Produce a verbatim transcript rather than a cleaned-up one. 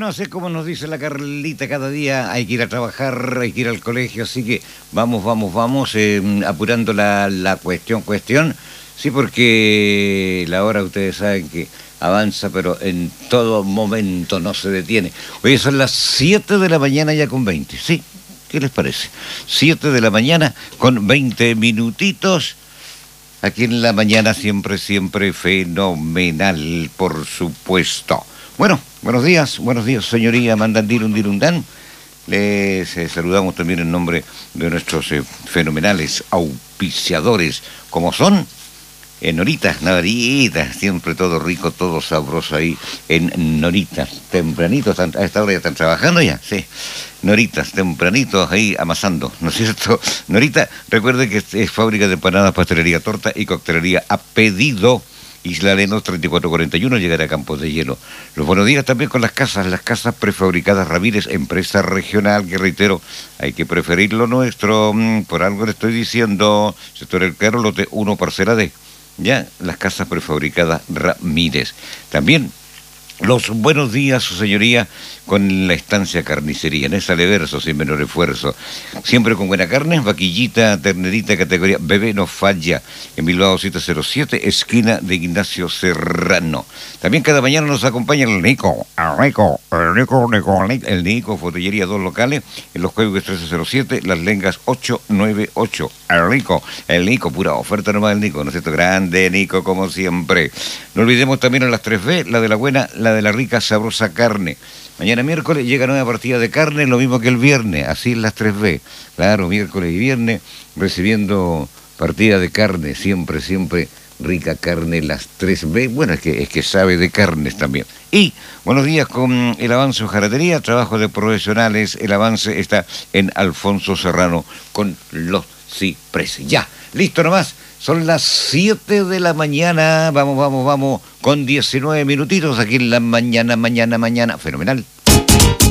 Bueno, así como nos dice la Carlita, cada día hay que ir a trabajar, hay que ir al colegio, así que vamos, vamos, vamos, eh, apurando la, la cuestión, cuestión. Sí, porque la hora ustedes saben que avanza, pero en todo momento no se detiene. Hoy son las siete de la mañana ya con veinte, ¿sí? ¿Qué les parece? siete de la mañana con veinte minutitos. Aquí en la mañana siempre, siempre fenomenal, por supuesto. Bueno, buenos días, buenos días, señoría Mandandirundirundán. Les eh, saludamos también en nombre de nuestros eh, fenomenales auspiciadores, como son en Noritas, Noritas, siempre todo rico, todo sabroso ahí en Noritas. Tempranitos, a esta hora ya están trabajando ya, sí. Noritas, tempranitos ahí amasando, ¿no es cierto? Norita, recuerde que es, es fábrica de empanadas, pastelería, torta y coctelería a pedido. Isla Lenos treinta y cuatro cuarenta y uno, llegará a Campos de Hielo. Los buenos días también con las casas, las casas prefabricadas Ramírez, empresa regional, que reitero, hay que preferir lo nuestro, por algo le estoy diciendo, sector El Claro, lote uno, parcela D. Ya, las casas prefabricadas Ramírez. También los buenos días, su señoría, con la Estancia Carnicería, en esa Leverso, sin menor esfuerzo. Siempre con buena carne, vaquillita, ternerita, categoría bebé no falla. En Bilbao setecientos siete, esquina de Ignacio Serrano. También cada mañana nos acompaña el Nico, el Nico, el Nico, Nico, el Nico, Fotellería, dos locales, en los códigos trece cero siete, Las Lengas ocho nueve ocho. El Nico, el Nico, pura oferta nomás del Nico, ¿no es cierto? Grande Nico, como siempre. No olvidemos también a las tres B, la de la buena, la de la rica, sabrosa carne. Mañana miércoles llega nueva partida de carne, lo mismo que el viernes, así en las tres B. Claro, miércoles y viernes, recibiendo partida de carne, siempre, siempre rica carne, las tres B. Bueno, es que, es que sabe de carnes también. Y buenos días con el Avance Hojalatería, trabajo de profesionales. El Avance está en Alfonso Serrano con los cipreses. Ya, listo nomás. Son las siete de la mañana, vamos, vamos, vamos, con diecinueve minutitos aquí en la mañana, mañana, mañana. Fenomenal.